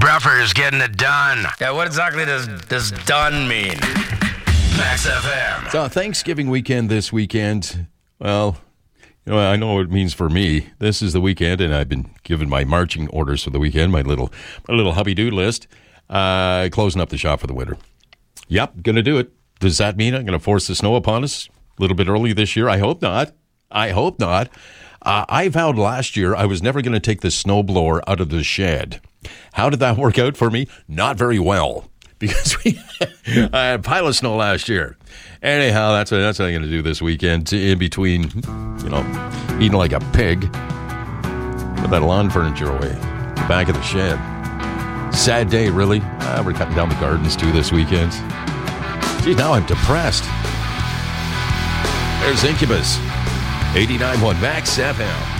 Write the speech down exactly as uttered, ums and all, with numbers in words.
Bruffer's getting it done. Yeah, what exactly does, does done mean? Max F M. So Thanksgiving weekend this weekend, well, you know, I know what it means for me. This is the weekend, and I've been given my marching orders for the weekend, my little my little hubby-do list, uh, closing up the shop for the winter. Yep, going to do it. Does that mean I'm going to force the snow upon us a little bit early this year? I hope not. I hope not. Uh, I vowed last year I was never going to take the snowblower out of the shed. How did that work out for me? Not very well, because we I had a pile of snow last year. Anyhow, that's what, that's what I'm going to do this weekend, in between, you know, eating like a pig. Put that lawn furniture away, the back of the shed. Sad day, really. Uh, we're cutting down the gardens, too, this weekend. Gee, now I'm depressed. There's Incubus. eighty-nine point one Max F M.